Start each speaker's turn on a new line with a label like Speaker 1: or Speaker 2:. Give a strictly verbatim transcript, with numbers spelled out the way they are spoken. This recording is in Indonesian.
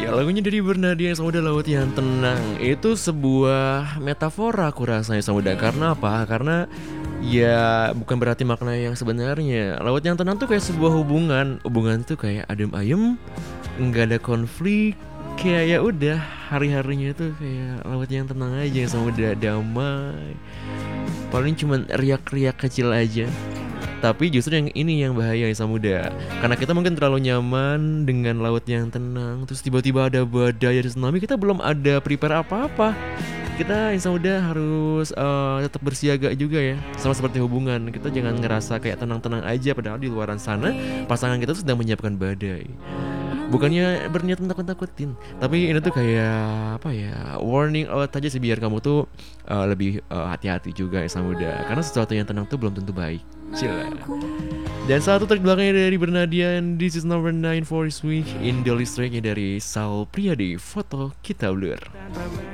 Speaker 1: Ya lagunya dari Bernadya yang Samudra Laut yang Tenang. Itu sebuah metafora aku rasanya Samudra. Karena apa? Karena ya bukan berarti makna yang sebenarnya. Laut yang tenang tuh kayak sebuah hubungan. Hubungan tuh kayak adem ayem, nggak ada konflik. Kayak ya udah hari-harinya tuh kayak laut yang tenang aja, Samudra damai. Paling cuman riak-riak kecil aja. Tapi justru yang ini yang bahaya ya Samudra. Karena kita mungkin terlalu nyaman dengan laut yang tenang. Terus tiba-tiba ada badai, ada tsunami. Kita belum ada prepare apa-apa. Kita yang Samudra harus eh, tetap bersiaga juga ya. Sama seperti hubungan. Kita jangan ngerasa kayak tenang-tenang aja. Padahal di luaran sana pasangan kita tuh sedang menyiapkan badai. Bukannya berniat menakut-nakutin, tapi ini tuh kayak apa ya, warning out aja sih biar kamu tuh eh, lebih eh, hati-hati juga ya Samudra. Karena sesuatu yang tenang tuh belum tentu baik. Cila. Dan satu track belakangnya dari Bernadya, and this is number nine for this week in the list tracknya dari Saul Priadi, Foto Kita Blur.